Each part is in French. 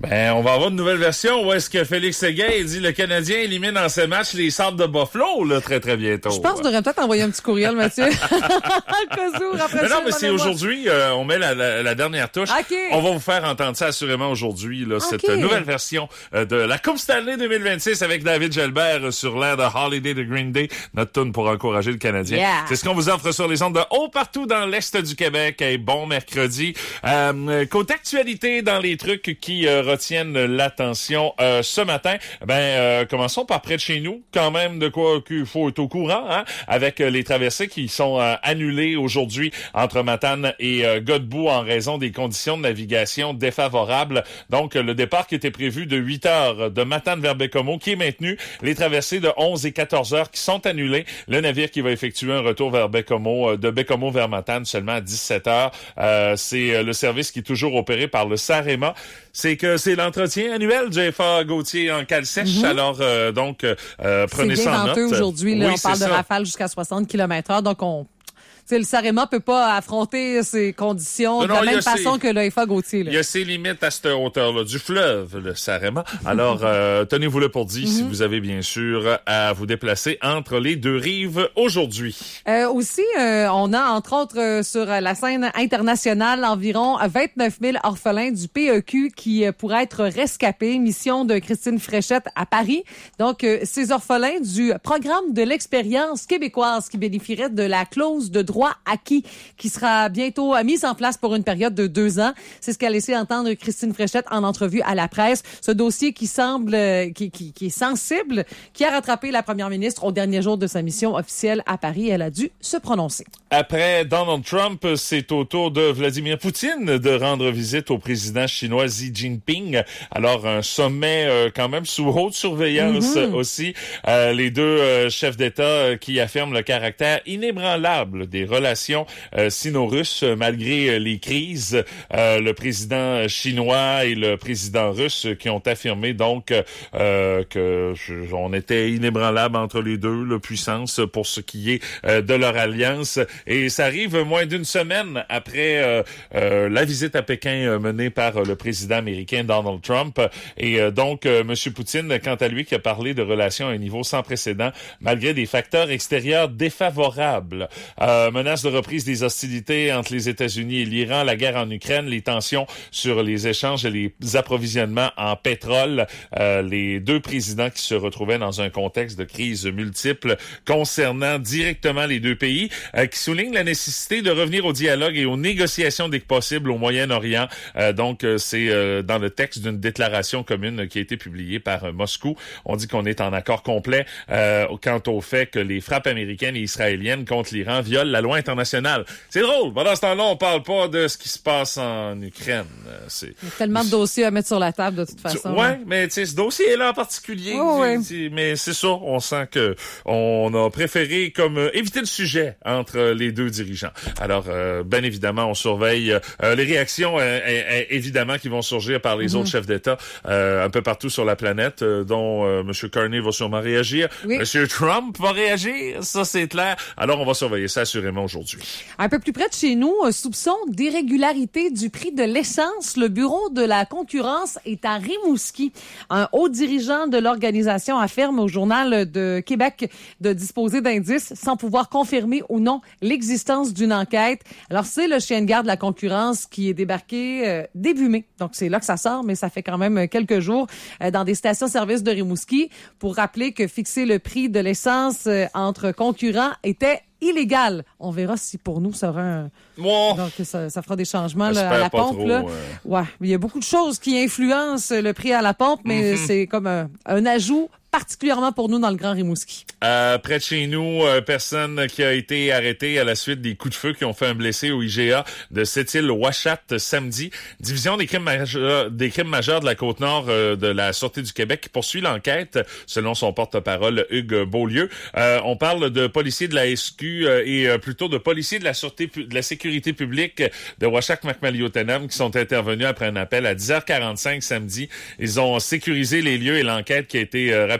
On va avoir une nouvelle version où est-ce que Félix Séguin dit le Canadien élimine en ce match les Sabres de Buffalo, là, très, très bientôt. Je pense que je devrais peut-être envoyer un petit courriel, Mathieu. Mais c'est aujourd'hui, on met la dernière touche. Okay. On va vous faire entendre ça assurément aujourd'hui, là, cette nouvelle version de la Coupe Stanley 2026 avec David Gelbert sur l'air de Holiday de Green Day, notre tune pour encourager le Canadien. Yeah. C'est ce qu'on vous offre sur les ondes de haut partout dans l'Est du Québec. Et bon mercredi. Côté actualité dans les trucs qui retiennent l'attention ce matin, commençons par près de chez nous, quand même de quoi qu'il faut être au courant, hein, avec les traversées qui sont annulées aujourd'hui entre Matane et Godbout en raison des conditions de navigation défavorables. Donc, le départ qui était prévu de 8 heures de Matane vers Baie-Comeau qui est maintenu. Les traversées de 11 et 14 heures qui sont annulées. Le navire qui va effectuer un retour vers Baie-Comeau, de Baie-Comeau vers Matane seulement à 17 heures. C'est le service qui est toujours opéré par le Sarema. C'est que c'est l'entretien annuel du FA Gauthier en cale sèche. Alors, prenez ça en note. C'est bien aujourd'hui. Là, oui, on parle de rafales jusqu'à 60 km/h. Donc, le Sarema peut pas affronter ces conditions de la même façon que le FA Gauthier. Il y a ses limites à cette hauteur-là du fleuve, le Sarema. Alors, tenez-vous-le pour dit si vous avez bien sûr à vous déplacer entre les deux rives aujourd'hui. Aussi, on a entre autres sur la scène internationale environ 29 000 orphelins du PEQ qui pourraient être rescapés. Mission de Christine Fréchette à Paris. Donc, ces orphelins du programme de l'expérience québécoise qui bénéficieraient de la clause de droit acquis qui sera bientôt mise en place pour une période de 2 ans. C'est ce qu'a laissé entendre Christine Fréchette en entrevue à la presse. Ce dossier qui semble, qui est sensible, qui a rattrapé la première ministre au dernier jour de sa mission officielle à Paris. Elle a dû se prononcer. Après Donald Trump, c'est au tour de Vladimir Poutine de rendre visite au président chinois Xi Jinping. Alors, un sommet quand même sous haute surveillance aussi. Les deux chefs d'État qui affirment le caractère inébranlable des relations sino-russes malgré les crises. Le président chinois et le président russe qui ont affirmé donc que on était inébranlable entre les deux, la puissance pour ce qui est de leur alliance. Et ça arrive moins d'une semaine après la visite à Pékin menée par le président américain Donald Trump. Et donc, M. Poutine, quant à lui, qui a parlé de relations à un niveau sans précédent, malgré des facteurs extérieurs défavorables. Menace de reprise des hostilités entre les États-Unis et l'Iran, la guerre en Ukraine, les tensions sur les échanges et les approvisionnements en pétrole. Les deux présidents qui se retrouvaient dans un contexte de crise multiple concernant directement les deux pays, qui souligne la nécessité de revenir au dialogue et aux négociations dès que possible au Moyen-Orient. Donc, c'est dans le texte d'une déclaration commune qui a été publiée par Moscou. On dit qu'on est en accord complet quant au fait que les frappes américaines et israéliennes contre l'Iran violent la loi internationale. C'est drôle. Pendant ce temps-là, on parle pas de ce qui se passe en Ukraine. Il y a tellement de dossiers à mettre sur la table de toute façon. Ouais, mais tu sais, ce dossier-là en particulier, mais c'est ça. On sent que on a préféré comme éviter le sujet entre les deux dirigeants. Alors, bien évidemment, on surveille les réactions, évidemment, qui vont surgir par les autres chefs d'État un peu partout sur la planète, dont M. Carney va sûrement réagir. Oui. M. Trump va réagir, ça c'est clair. Alors, on va surveiller ça assurément aujourd'hui. Un peu plus près de chez nous, un soupçon d'irrégularité du prix de l'essence. Le bureau de la concurrence est à Rimouski. Un haut dirigeant de l'organisation affirme au Journal de Québec de disposer d'indices sans pouvoir confirmer ou non l'existence d'une enquête. Alors, c'est le chien de garde de la concurrence qui est débarqué début mai. Donc, c'est là que ça sort, mais ça fait quand même quelques jours dans des stations-service de Rimouski pour rappeler que fixer le prix de l'essence entre concurrents était illégal. On verra si pour nous ça aura donc ça fera des changements là, à la pompe. Trop, là. Ouais, il y a beaucoup de choses qui influencent le prix à la pompe, mais c'est comme un ajout particulièrement pour nous dans le Grand Rimouski. Près de chez nous, personne qui a été arrêté à la suite des coups de feu qui ont fait un blessé au IGA de Sept-Îles-Ouachat samedi. Division des crimes majeurs de la Côte-Nord de la Sûreté du Québec qui poursuit l'enquête, selon son porte-parole Hugues Beaulieu. On parle de policiers de la SQ et plutôt de policiers de la Sûreté de la Sécurité publique de Ouachak-Macmaliottenam qui sont intervenus après un appel à 10h45 samedi. Ils ont sécurisé les lieux et l'enquête qui a été rapidement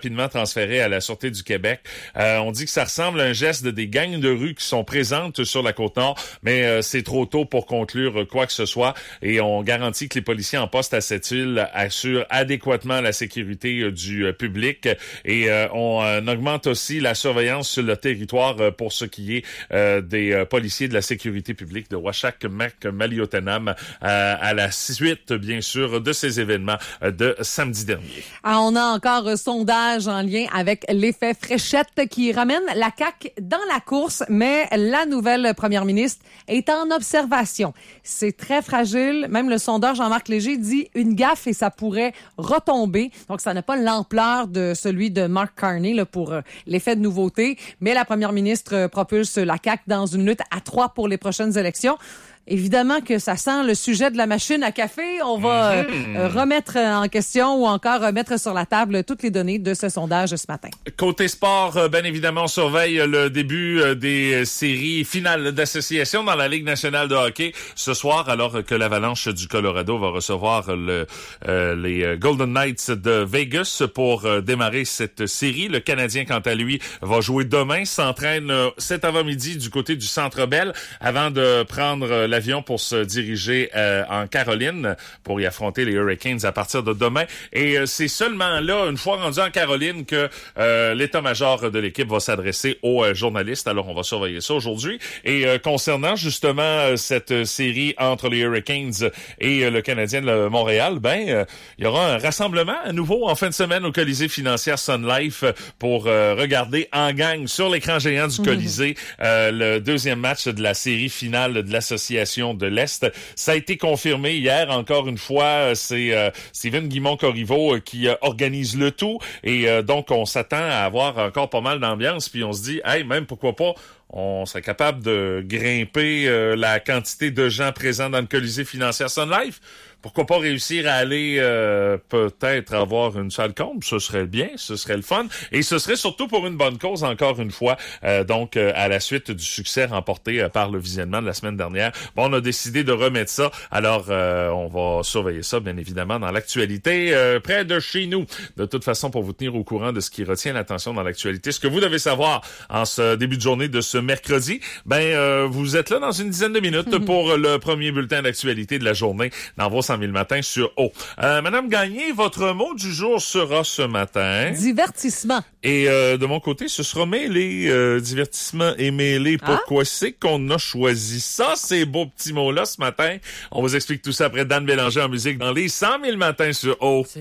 rapidement transférés à la Sûreté du Québec. On dit que ça ressemble à un geste des gangs de rue qui sont présentes sur la Côte-Nord, mais c'est trop tôt pour conclure quoi que ce soit. Et on garantit que les policiers en poste à cette île assurent adéquatement la sécurité du public. Et on augmente aussi la surveillance sur le territoire pour ce qui est des policiers de la sécurité publique de Uashac-Mac-Maliotenam à la suite, bien sûr, de ces événements de samedi dernier. On a encore un sondage en lien avec l'effet fréchette qui ramène la CAQ dans la course, mais la nouvelle première ministre est en observation. C'est très fragile. Même le sondeur Jean-Marc Léger dit une gaffe et ça pourrait retomber. Donc, ça n'a pas l'ampleur de celui de Mark Carney là, pour l'effet de nouveauté. Mais la première ministre propulse la CAQ dans une lutte à 3 pour les prochaines élections. Évidemment que ça sent le sujet de la machine à café. On va remettre en question ou encore remettre sur la table toutes les données de ce sondage ce matin. Côté sport, bien évidemment, on surveille le début des séries finales d'association dans la Ligue nationale de hockey ce soir, alors que l'Avalanche du Colorado va recevoir les Golden Knights de Vegas pour démarrer cette série. Le Canadien, quant à lui, va jouer demain, s'entraîne cet avant-midi du côté du Centre Bell avant de prendre l'avion pour se diriger en Caroline pour y affronter les Hurricanes à partir de demain. Et c'est seulement là, une fois rendu en Caroline, que l'état-major de l'équipe va s'adresser aux journalistes. Alors, on va surveiller ça aujourd'hui. Et concernant justement cette série entre les Hurricanes et le Canadien de Montréal, il y aura un rassemblement à nouveau en fin de semaine au Colisée financière Sun Life pour regarder en gang sur l'écran géant du Colisée le deuxième match de la série finale de l'association de l'Est. Ça a été confirmé hier, encore une fois, c'est Steven Guimond-Corriveau qui organise le tout et donc on s'attend à avoir encore pas mal d'ambiance, puis on se dit, hey, même pourquoi pas, on serait capable de grimper la quantité de gens présents dans le Colisée financière Sun Life. Pourquoi pas réussir à aller peut-être avoir une salle comble? Ce serait bien, ce serait le fun. Et ce serait surtout pour une bonne cause, encore une fois. Donc, à la suite du succès remporté par le visionnement de la semaine dernière, on a décidé de remettre ça. Alors, on va surveiller ça, bien évidemment, dans l'actualité près de chez nous. De toute façon, pour vous tenir au courant de ce qui retient l'attention dans l'actualité, ce que vous devez savoir en ce début de journée de ce mercredi, vous êtes là dans une dizaine de minutes pour le premier bulletin d'actualité de la journée dans vos 100 000 matins sur O. Madame Gagné, votre mot du jour sera ce matin... Divertissement. Et de mon côté, ce sera mêlé, divertissement et mêlé. Pourquoi c'est qu'on a choisi ça, ces beaux petits mots-là, ce matin? On vous explique tout ça après Dan Bélanger en musique dans les 100 000 matins sur O.